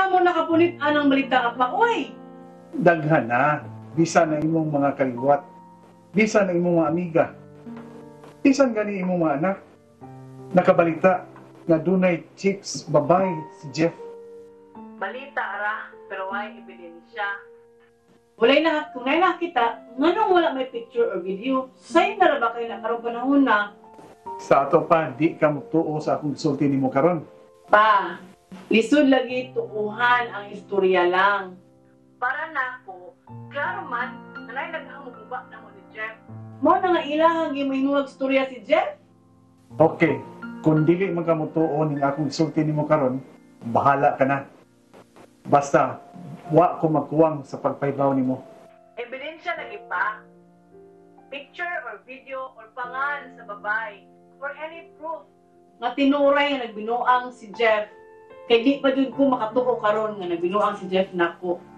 Unsa mo nakapunit anang balita nga pa, oy? Daghan na. Bisa na imong mga kaliwat. Bisa na imong mga amiga. Bisan gani imong mga anak. Nakabalita nga dunay chicks babae si Jeff. Balita ara, pero may ebidensya. Walay na, kung ngay nakita, nganong wala may picture or video, sa'yo na ra ba kayo na karong panahon na? Sa ato pa, di ka mutuo sa akong sulti nimo karon. Pa, lisod lagi tuuhan ang istorya lang. Para na ako, klaro man, nanay naghamuguba na mo ni Jeff. Mo na nga ilahang gimahinuwag istorya si Jeff? Okay, kung dili man ka mutuo ning akong sulti nimo karon, bahala ka na. Basta, wa ko magkuwang sa pagpaybaw nimo. Ebidensya lagi pa. Picture or video or pangalan sa babay or any proof. Nga tinuray nga nagbinuang si Jeff. Kay di pa dun ko makatuo karon nga nagbinuang si Jeff nako.